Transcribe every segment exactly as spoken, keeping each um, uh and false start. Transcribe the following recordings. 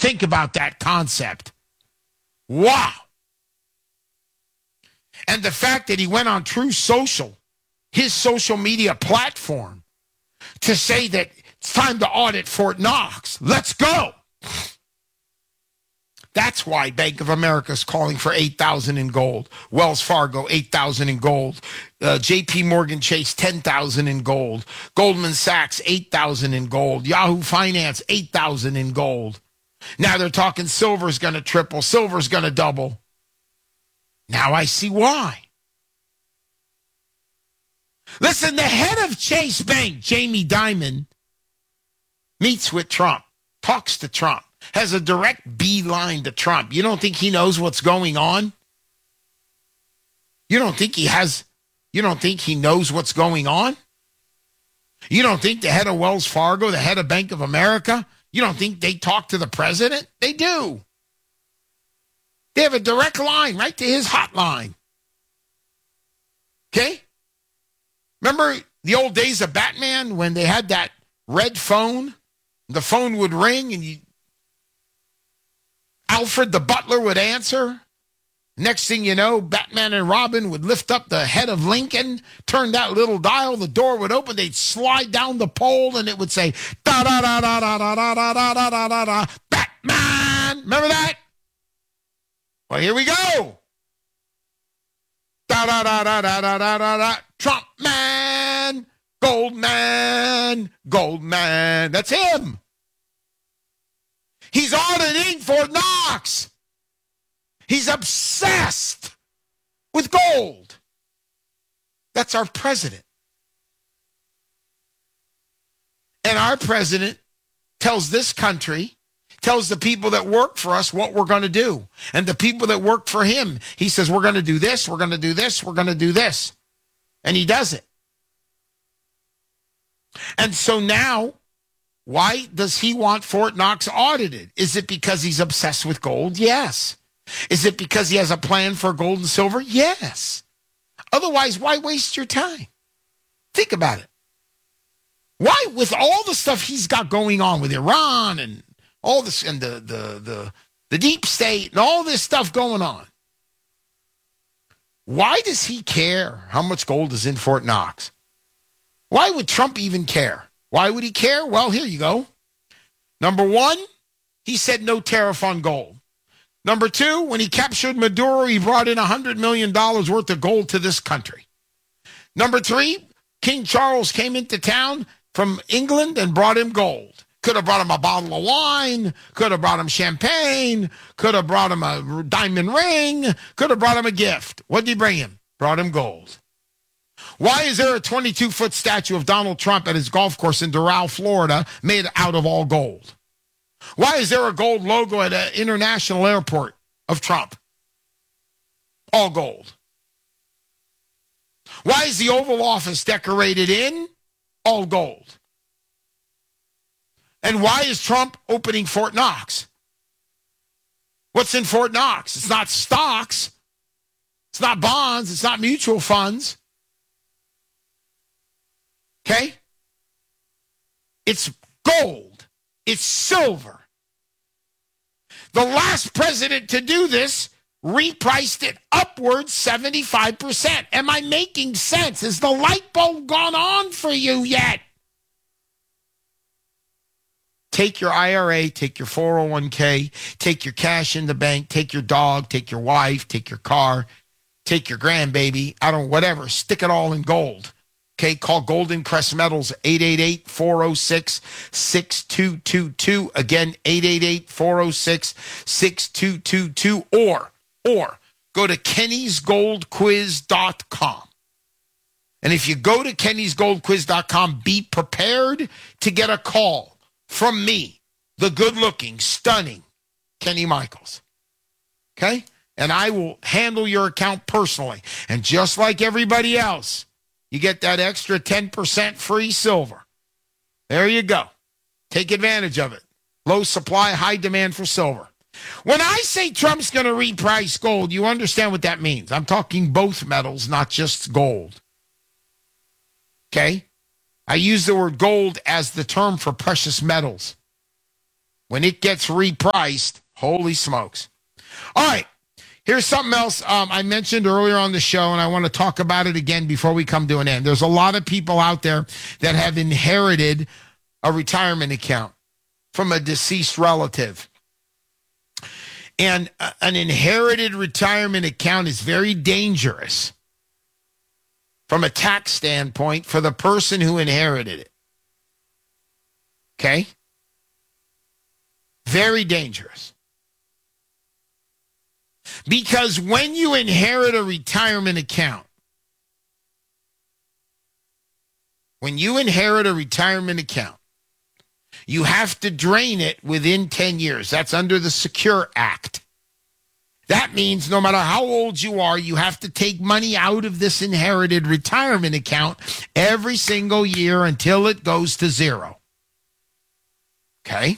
Think about that concept. Wow. And the fact that he went on Truth Social, his social media platform, to say that it's time to audit Fort Knox. Let's go. That's why Bank of America is calling for eight thousand in gold. Wells Fargo, eight thousand in gold. Uh, J P Morgan Chase, ten thousand in gold. Goldman Sachs, eight thousand in gold. Yahoo Finance, eight thousand in gold. Now they're talking silver's going to triple. Silver's going to double. Now I see why. Listen, the head of Chase Bank, Jamie Dimon, meets with Trump, talks to Trump, has a direct beeline to Trump. You don't think he knows what's going on? You don't think he has, you don't think he knows what's going on? You don't think the head of Wells Fargo, the head of Bank of America, you don't think they talk to the president? They do. They have a direct line right to his hotline. Okay? Remember the old days of Batman when they had that red phone? The phone would ring and you, Alfred the butler would answer. Next thing you know, Batman and Robin would lift up the head of Lincoln, turn that little dial, the door would open, they'd slide down the pole, and it would say, da-da-da-da-da-da-da-da-da-da-da, Batman! Remember that? Well, here we go. Da-da-da-da-da-da-da-da, Trump man, gold man, gold man. That's him. He's auditing Fort Knox. He's obsessed with gold. That's our president. And our president tells this country, tells the people that work for us what we're going to do. And the people that work for him, he says, we're going to do this, we're going to do this, we're going to do this. And he does it. And so now, why does he want Fort Knox audited? Is it because he's obsessed with gold? Yes. Is it because he has a plan for gold and silver? Yes. Otherwise, why waste your time? Think about it. Why, with all the stuff he's got going on with Iran and all this and the the the, the deep state and all this stuff going on, why does he care how much gold is in Fort Knox? Why would Trump even care? Why would he care? Well, here you go. Number one, he said no tariff on gold. Number two, when he captured Maduro, he brought in one hundred million dollars worth of gold to this country. Number three, King Charles came into town from England and brought him gold. Could have brought him a bottle of wine, could have brought him champagne, could have brought him a diamond ring, could have brought him a gift. What did he bring him? Brought him gold. Why is there a twenty-two foot statue of Donald Trump at his golf course in Doral, Florida, made out of all gold? Why is there a gold logo at an international airport of Trump? All gold. Why is the Oval Office decorated in all gold? And why is Trump opening Fort Knox? What's in Fort Knox? It's not stocks. It's not bonds. It's not mutual funds. Okay? It's gold. It's silver. The last president to do this repriced it upwards seventy-five percent. Am I making sense? Has the light bulb gone on for you yet? Take your I R A, take your four oh one k, take your cash in the bank, take your dog, take your wife, take your car, take your grandbaby, I don't know, whatever, stick it all in gold. Okay, call Golden Crest Metals, eight eight eight, four oh six, six two two two. Again, eight eight eight, four oh six, six two two two. Or, or go to kennys gold quiz dot com. And if you go to kennys gold quiz dot com, be prepared to get a call from me, the good-looking, stunning Kenny Michaels. Okay? And I will handle your account personally. And just like everybody else, you get that extra ten percent free silver. There you go. Take advantage of it. Low supply, high demand for silver. When I say Trump's going to reprice gold, you understand what that means. I'm talking both metals, not just gold. Okay? I use the word gold as the term for precious metals. When it gets repriced, holy smokes. All right. Here's something else um, I mentioned earlier on the show, and I want to talk about it again before we come to an end. There's a lot of people out there that have inherited a retirement account from a deceased relative. And uh, an inherited retirement account is very dangerous from a tax standpoint for the person who inherited it. Okay? Very dangerous. Because when you inherit a retirement account, when you inherit a retirement account, you have to drain it within ten years. That's under the Secure Act. That means no matter how old you are, you have to take money out of this inherited retirement account every single year until it goes to zero. Okay?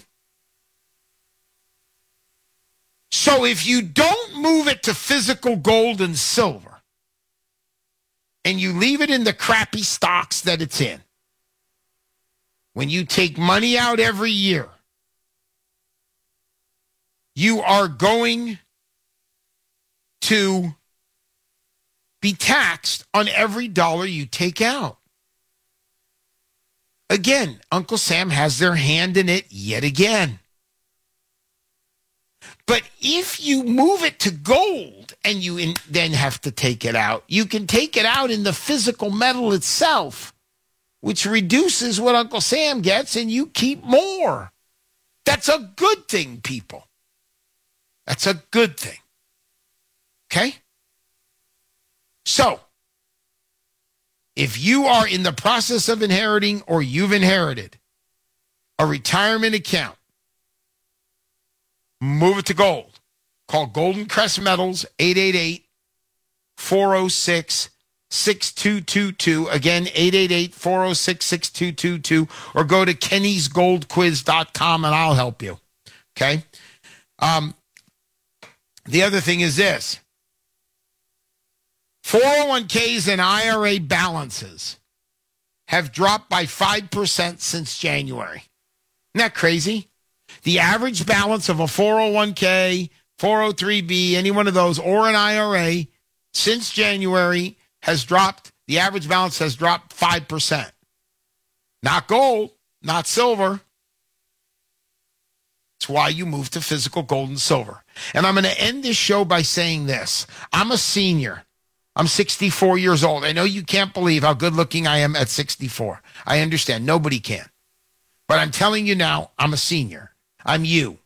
So if you don't move it to physical gold and silver, and you leave it in the crappy stocks that it's in, when you take money out every year, you are going to be taxed on every dollar you take out. Again, Uncle Sam has their hand in it yet again. But if you move it to gold and you in, then have to take it out, you can take it out in the physical metal itself, which reduces what Uncle Sam gets, and you keep more. That's a good thing, people. That's a good thing. Okay? So, if you are in the process of inheriting or you've inherited a retirement account, move it to gold. Call Golden Crest Metals, eight eight eight, four oh six, six two two two. Again, eight eight eight, four oh six, six two two two. Or go to kennys gold quiz dot com and I'll help you. Okay? Um, the other thing is this. four oh one k's and I R A balances have dropped by five percent since January. Isn't that crazy? The average balance of a four oh one k, four oh three b, any one of those, or an I R A since January has dropped, the average balance has dropped five percent. Not gold, not silver. It's why you move to physical gold and silver. And I'm going to end this show by saying this. I'm a senior. I'm sixty-four years old. I know you can't believe how good looking I am at sixty-four. I understand. Nobody can. But I'm telling you now, I'm a senior. I'm you.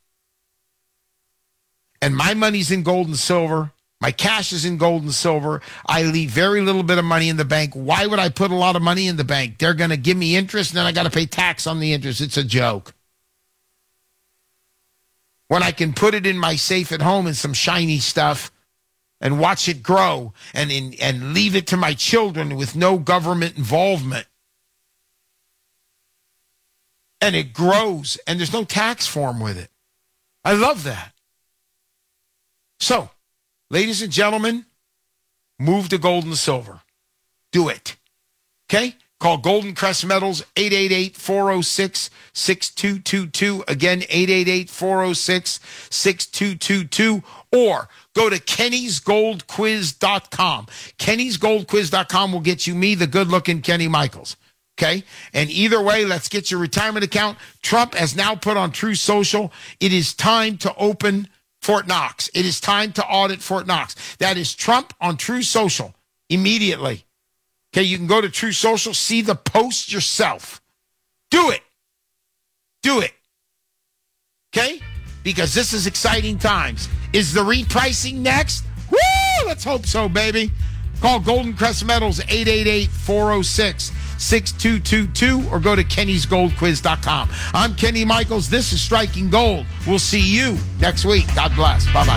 And my money's in gold and silver. My cash is in gold and silver. I leave very little bit of money in the bank. Why would I put a lot of money in the bank? They're going to give me interest, and then I got to pay tax on the interest. It's a joke. When I can put it in my safe at home in some shiny stuff and watch it grow and in, and leave it to my children with no government involvement. And it grows, and there's no tax form with it. I love that. So, ladies and gentlemen, move to gold and silver. Do it. Okay? Call Golden Crest Metals, eight eight eight, four oh six, six two two two. Again, eight eight eight, four oh six, six two two two. Or go to kennys gold quiz dot com. kennys gold quiz dot com will get you me, the good-looking Kenny Michaels. Okay? And either way, let's get your retirement account. Trump has now put on True Social, it is time to open Fort Knox. It is time to audit Fort Knox. That is Trump on True Social immediately. Okay, you can go to True Social, see the post yourself. Do it. Do it. Okay? Because this is exciting times. Is the repricing next? Woo! Let's hope so, baby. Call Golden Crest Metals, eight eight eight, four oh six, six two two two, or go to kennys gold quiz dot com. I'm Kenny Michaels. This is Striking Gold. We'll see you next week. God bless. Bye-bye.